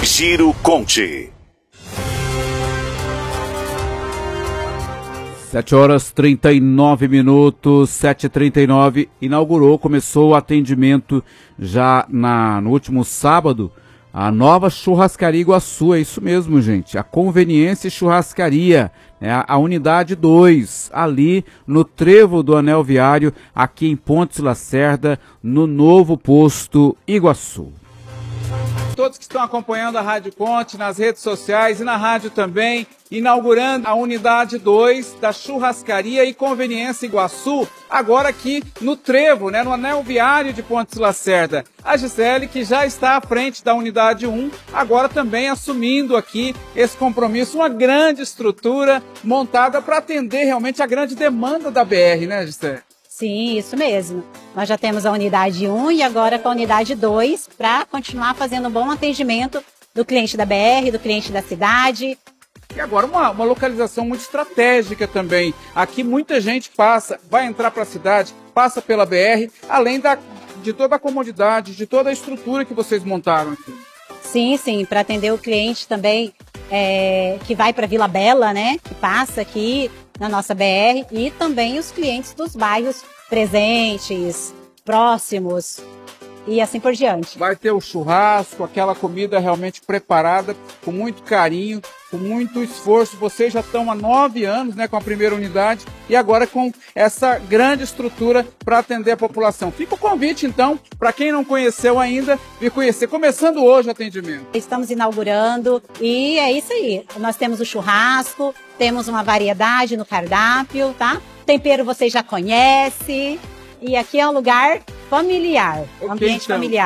Giro Conte. 7h39, 7h39, começou o atendimento já no último sábado, a nova Churrascaria Iguaçu, é isso mesmo, gente, a Conveniência Churrascaria, né, a unidade 2, ali no trevo do Anel Viário, aqui em Pontes Lacerda, no novo posto Iguaçu. Todos que estão acompanhando a Rádio Conte nas redes sociais e na rádio também, inaugurando a unidade 2 da Churrascaria e Conveniência Iguaçu, agora aqui no trevo, né, no Anel Viário de Pontes Lacerda. A Gisele, que já está à frente da unidade 1, agora também assumindo aqui esse compromisso, uma grande estrutura montada para atender realmente a grande demanda da BR, né, Gisele? Sim, isso mesmo. Nós já temos a unidade 1 e agora com a unidade 2 para continuar fazendo um bom atendimento do cliente da BR, do cliente da cidade. E agora uma localização muito estratégica também. Aqui muita gente passa, vai entrar para a cidade, passa pela BR, além de toda a comodidade, de toda a estrutura que vocês montaram aqui. Sim, sim, para atender o cliente também que vai para Vila Bela, né? Que passa aqui na nossa BR e também os clientes dos bairros presentes, próximos e assim por diante. Vai ter o churrasco, aquela comida realmente preparada com muito carinho, com muito esforço. Vocês já estão há 9 anos, né, com a primeira unidade e agora com essa grande estrutura para atender a população. Fica o convite, então, para quem não conheceu ainda, vir conhecer. Começando hoje o atendimento. Estamos inaugurando e é isso aí. Nós temos o churrasco, temos uma variedade no cardápio, tá? Tempero vocês já conhecem. E aqui é um lugar familiar, ambiente familiar.